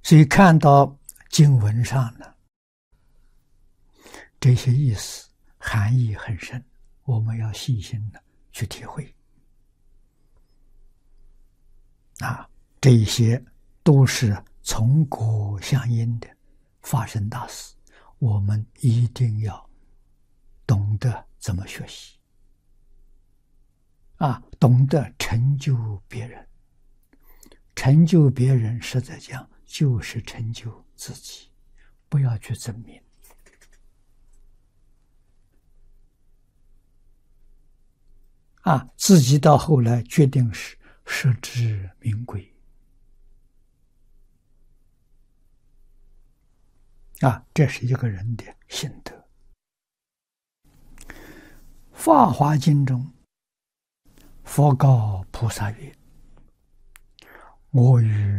所以看到经文上呢，这些意思含义很深，我们要细心的去体会。这一些都是从果相因的发生大事，我们一定要懂得怎么学习，懂得成就别人。成就别人，实在讲就是成就自己，不要去争名。自己到后来决定是实至名归。这是一个人的心得。法华经中，佛告菩萨曰：我与